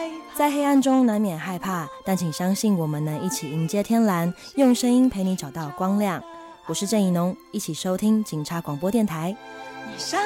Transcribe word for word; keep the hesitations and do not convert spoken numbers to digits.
在黑暗中难免害怕，但请相信我们能一起迎接天蓝，用声音陪你找到光亮。我是郑怡农，一起收听警察广播电台。 你伤